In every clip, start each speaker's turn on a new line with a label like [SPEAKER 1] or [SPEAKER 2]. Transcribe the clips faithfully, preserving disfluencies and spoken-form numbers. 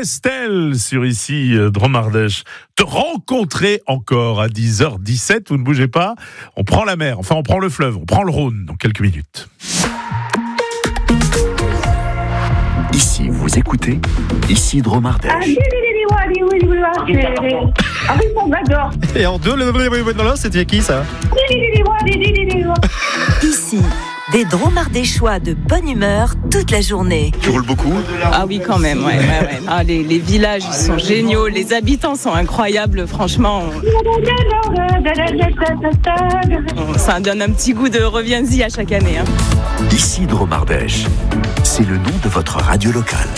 [SPEAKER 1] Estelle sur ici Dromardèche. Te rencontrer encore à dix heures dix-sept, vous ne bougez pas. On prend la mer, enfin on prend le fleuve, on prend le Rhône dans quelques minutes.
[SPEAKER 2] Ici, vous écoutez, ici Dromardèche.
[SPEAKER 3] Et en deux, le c'était qui ça?
[SPEAKER 4] Ici, des Dromardéchois de bonne humeur toute la journée.
[SPEAKER 2] Tu roules beaucoup?
[SPEAKER 5] Ah oui, quand même, ouais, ouais, ouais. Ah, les, les villages ils sont géniaux, les habitants sont incroyables, franchement. On... Ça donne un petit goût de reviens-y à chaque année. Hein.
[SPEAKER 2] Ici Dromardèche, c'est le nom de votre radio locale.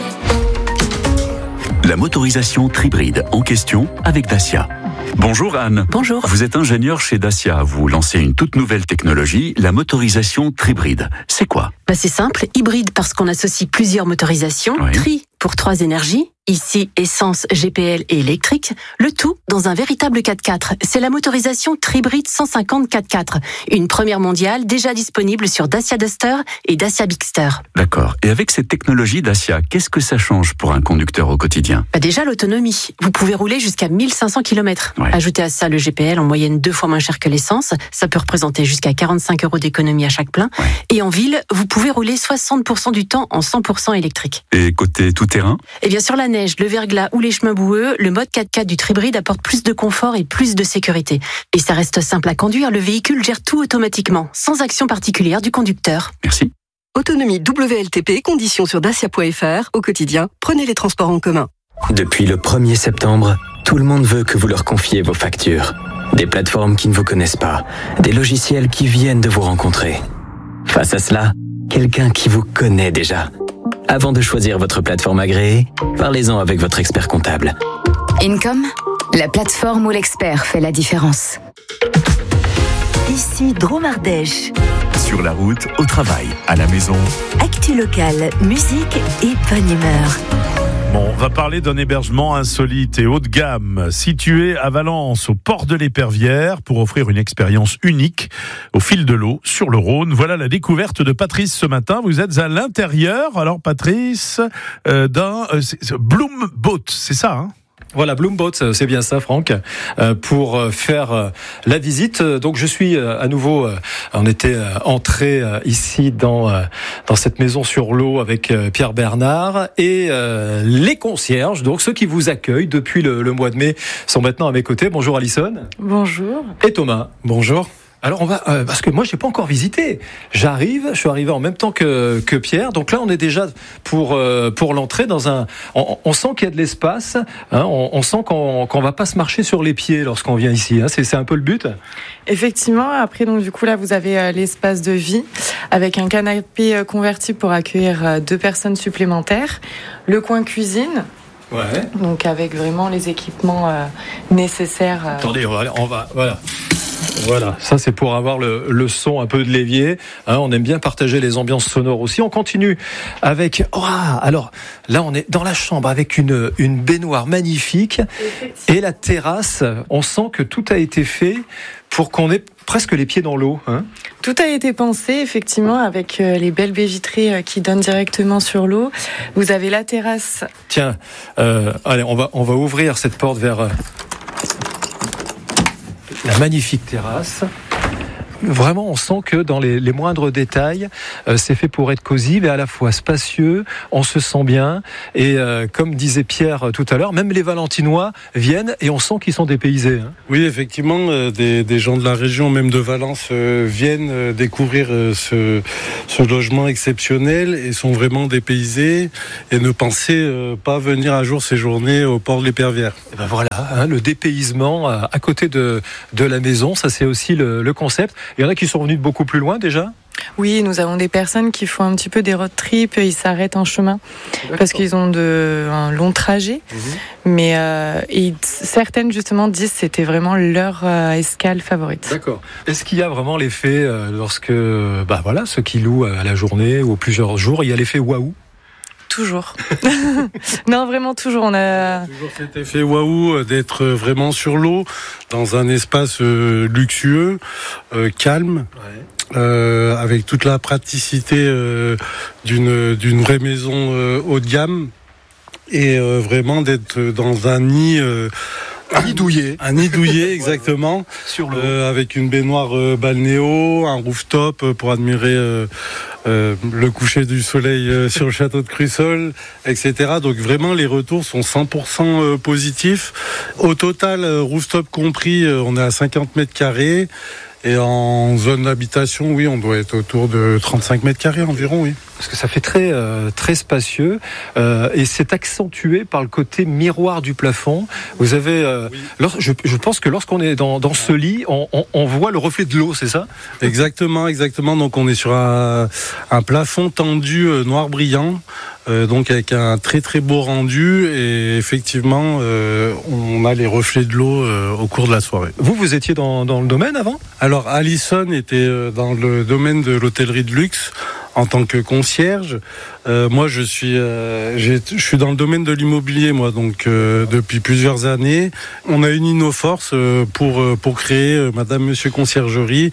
[SPEAKER 2] La motorisation Tribride en question avec Dacia. Bonjour Anne.
[SPEAKER 4] Bonjour.
[SPEAKER 2] Vous êtes ingénieur chez Dacia. Vous lancez une toute nouvelle technologie, la motorisation Tribride. C'est quoi?
[SPEAKER 6] Bah c'est simple, hybride parce qu'on associe plusieurs motorisations,
[SPEAKER 2] oui.
[SPEAKER 6] Tri pour trois énergies, ici essence, G P L et électrique, le tout dans un véritable quatre-quatre. C'est la motorisation Tribride cent cinquante quatre-quatre, une première mondiale déjà disponible sur Dacia Duster et Dacia Bigster.
[SPEAKER 2] D'accord. Et avec cette technologie Dacia, qu'est-ce que ça change pour un conducteur au quotidien?
[SPEAKER 6] Bah déjà l'autonomie, vous pouvez rouler jusqu'à mille cinq cents kilomètres.
[SPEAKER 2] Ouais.
[SPEAKER 6] Ajoutez à ça le G P L en moyenne deux fois moins cher que l'essence, ça peut représenter jusqu'à quarante-cinq euros d'économie à chaque plein.
[SPEAKER 2] Ouais.
[SPEAKER 6] Et en ville, vous pouvez rouler soixante pour cent du temps en cent pour cent électrique.
[SPEAKER 2] Et côté tout-terrain?
[SPEAKER 6] Et bien sur la neige, le verglas ou les chemins boueux, le mode quatre-quatre du Tribride apporte plus de confort et plus de sécurité. Et ça reste simple à conduire, le véhicule gère tout automatiquement, sans action particulière du conducteur.
[SPEAKER 2] Merci.
[SPEAKER 7] Autonomie W L T P, conditions sur dacia point f r. Au quotidien, prenez les transports en commun.
[SPEAKER 8] Depuis le premier septembre, tout le monde veut que vous leur confiez vos factures. Des plateformes qui ne vous connaissent pas, des logiciels qui viennent de vous rencontrer. Face à cela, quelqu'un qui vous connaît déjà. Avant de choisir votre plateforme agréée, parlez-en avec votre expert comptable.
[SPEAKER 9] Income, la plateforme où l'expert fait la différence.
[SPEAKER 4] Ici Dromardèche.
[SPEAKER 2] Sur la route, au travail, à la maison.
[SPEAKER 4] Actu locale, musique et bonne humeur.
[SPEAKER 1] Bon, on va parler d'un hébergement insolite et haut de gamme situé à Valence, au port de l'Épervière, pour offrir une expérience unique au fil de l'eau sur le Rhône. Voilà la découverte de Patrice ce matin. Vous êtes à l'intérieur, alors Patrice, euh, d'un euh, Bloom Boat, c'est ça, hein?
[SPEAKER 3] Voilà, Bloom Boat, c'est bien ça, Franck, euh, pour faire euh, la visite. Donc, je suis euh, à nouveau, euh, on était euh, entré euh, ici dans euh, dans cette maison sur l'eau avec euh, Pierre Bernard et euh, les concierges, donc ceux qui vous accueillent depuis le, le mois de mai, sont maintenant à mes côtés. Bonjour Alison.
[SPEAKER 5] Bonjour.
[SPEAKER 3] Et Thomas. Bonjour. Alors on va euh, parce que moi j'ai pas encore visité. J'arrive, je suis arrivé en même temps que que Pierre. Donc là on est déjà pour euh, pour l'entrée dans un. On, on sent qu'il y a de l'espace. Hein, on, on sent qu'on qu'on va pas se marcher sur les pieds lorsqu'on vient ici. Hein, c'est c'est un peu le but.
[SPEAKER 5] Effectivement. Après donc du coup là vous avez euh, l'espace de vie avec un canapé euh, convertible pour accueillir euh, deux personnes supplémentaires. Le coin cuisine.
[SPEAKER 3] Ouais.
[SPEAKER 5] Donc avec vraiment les équipements euh, nécessaires. Euh...
[SPEAKER 3] Attendez, on va, on va voilà. Voilà, ça c'est pour avoir le, le son un peu de l'évier. Hein, on aime bien partager les ambiances sonores aussi. On continue avec. Oh, alors là, on est dans la chambre avec une une baignoire magnifique et la terrasse. On sent que tout a été fait pour qu'on ait presque les pieds dans l'eau. Hein.
[SPEAKER 5] Tout a été pensé effectivement avec euh, les belles baies vitrées euh, qui donnent directement sur l'eau. Vous avez la terrasse.
[SPEAKER 3] Tiens, euh, allez, on va on va ouvrir cette porte vers. Euh, La magnifique terrasse. Vraiment, on sent que dans les, les moindres détails, euh, c'est fait pour être cosy, mais à la fois spacieux, on se sent bien. Et euh, comme disait Pierre tout à l'heure, même les Valentinois viennent et on sent qu'ils sont dépaysés. Hein.
[SPEAKER 10] Oui, effectivement, euh, des, des gens de la région, même de Valence, euh, viennent euh, découvrir euh, ce, ce logement exceptionnel et sont vraiment dépaysés et ne pensaient euh, pas venir un jour séjourner au port de l'Épervière.
[SPEAKER 3] Et ben voilà, hein, le dépaysement à, à côté de, de la maison, ça c'est aussi le, le concept. Il y en a qui sont venus de beaucoup plus loin déjà ?
[SPEAKER 5] Oui, nous avons des personnes qui font un petit peu des road trips, ils s'arrêtent en chemin D'accord. parce qu'ils ont de, un long trajet. Mmh. Mais euh, et certaines justement disent que c'était vraiment leur euh, escale favorite.
[SPEAKER 3] D'accord. Est-ce qu'il y a vraiment l'effet euh, lorsque bah voilà ceux qui louent à la journée ou plusieurs jours, il y a l'effet waouh ?
[SPEAKER 5] Toujours. Non, vraiment toujours. On a
[SPEAKER 10] toujours cet effet waouh d'être vraiment sur l'eau, dans un espace euh, luxueux, euh, calme, ouais. euh, avec toute la praticité euh, d'une d'une vraie maison euh, haut de gamme. et euh, vraiment d'être dans un nid. Euh,
[SPEAKER 3] Un nid douillet.
[SPEAKER 10] Un nid douillet, exactement.
[SPEAKER 3] Sur l'eau.
[SPEAKER 10] Euh, avec une baignoire euh, balnéo, un rooftop euh, pour admirer euh, euh, le coucher du soleil euh, sur le château de Crussol, et cetera. Donc vraiment, les retours sont cent pour cent euh, positifs. Au total, euh, rooftop compris, euh, on est à cinquante mètres carrés. Et en zone d'habitation, oui, on doit être autour de trente-cinq mètres carrés environ, oui.
[SPEAKER 3] Parce que ça fait très euh, très spacieux euh, et c'est accentué par le côté miroir du plafond. Vous avez, euh, oui. lors, je, je pense que lorsqu'on est dans, dans ce lit, on, on, on voit le reflet de l'eau, c'est ça ?
[SPEAKER 10] Exactement, exactement. Donc on est sur un, un plafond tendu euh, noir brillant. Euh, donc avec un très très beau rendu et effectivement euh, on a les reflets de l'eau euh, au cours de la soirée.
[SPEAKER 3] Vous, vous étiez dans, dans le domaine avant ?
[SPEAKER 10] Alors Alison était euh, dans le domaine de l'hôtellerie de luxe en tant que concierge. Euh, moi je suis euh, j'ai, je suis dans le domaine de l'immobilier moi donc euh, depuis plusieurs années. On a uni nos forces euh, pour, euh, pour créer euh, Madame Monsieur Conciergerie,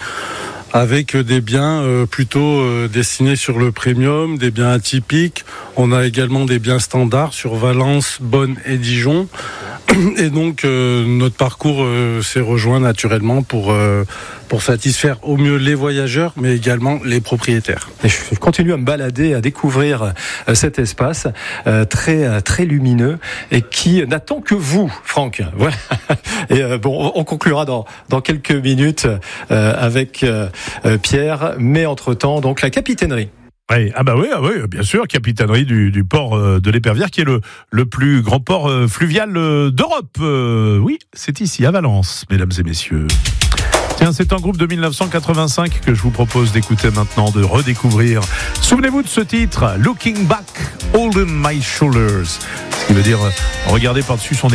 [SPEAKER 10] avec des biens euh, plutôt euh, destinés sur le premium, des biens atypiques. On a également des biens standards sur Valence, Bonn et Dijon. Et donc euh, notre parcours euh, s'est rejoint naturellement pour euh, pour satisfaire au mieux les voyageurs, mais également les propriétaires.
[SPEAKER 3] Et je continue à me balader, à découvrir euh, cet espace euh, très très lumineux et qui n'attend que vous, Franck. Voilà. Et euh, bon, on conclura dans dans quelques minutes euh, avec euh, Pierre, mais entre-temps, donc la capitainerie.
[SPEAKER 1] Oui, ah bah oui, ah oui, bien sûr, capitainerie du, du port de l'Épervière, qui est le, le plus grand port fluvial d'Europe. Euh, oui, c'est ici, à Valence, mesdames et messieurs. Tiens, c'est un groupe de dix-neuf cent quatre-vingt-cinq que je vous propose d'écouter maintenant, de redécouvrir. Souvenez-vous de ce titre, Looking Back, Holding My Shoulders. Ce qui veut dire, regardez par-dessus son